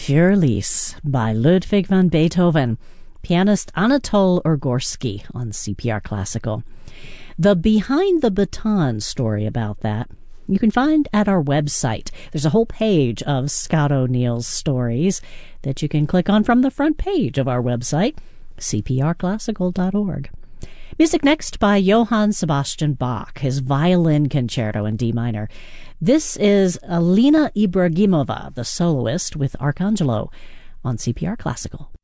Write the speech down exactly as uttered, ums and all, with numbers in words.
Fürlis by Ludwig van Beethoven, pianist Anatol Urgorsky on C P R Classical. The Behind the Baton story about that you can find at our website. There's a whole page of Scott O'Neill's stories that you can click on from the front page of our website, c p r classical dot org. Music next by Johann Sebastian Bach, his Violin Concerto in D minor. This is Alina Ibragimova, the soloist, with Arcangelo on C P R Classical.